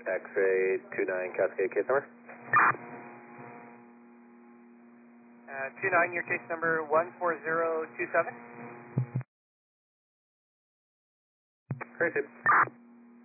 X-ray 29 Cascade, case number? 29, your case number 14027. Crazy.